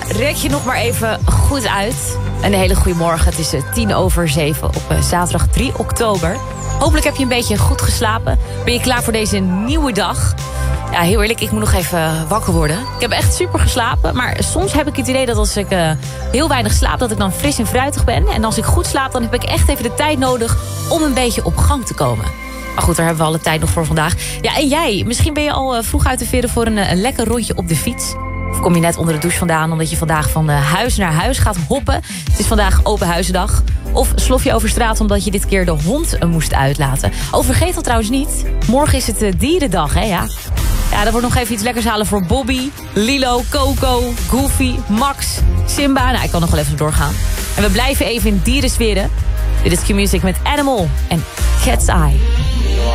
rek je nog maar even goed uit. Een hele goede morgen. Het is 7:10 op zaterdag 3 oktober. Hopelijk heb je een beetje goed geslapen. Ben je klaar voor deze nieuwe dag? Ja, heel eerlijk, ik moet nog even wakker worden. Ik heb echt super geslapen. Maar soms heb ik het idee dat als ik heel weinig slaap, dat ik dan fris en fruitig ben. En als ik goed slaap, dan heb ik echt even de tijd nodig om een beetje op gang te komen. Maar goed, daar hebben we alle tijd nog voor vandaag. Ja, en jij? Misschien ben je al vroeg uit de veren voor een lekker rondje op de fiets. Of kom je net onder de douche vandaan omdat je vandaag van huis naar huis gaat hoppen. Het is vandaag open huizendag. Of slof je over straat omdat je dit keer de hond moest uitlaten. Oh, vergeet dat trouwens niet. Morgen is het dierendag, hè? Ja, dan wordt nog even iets lekkers halen voor Bobby, Lilo, Coco, Goofy, Max, Simba. Nou, ik kan nog wel even doorgaan. En we blijven even in dierensferen. Dit is Q-Music met Animal en Cat's Eye.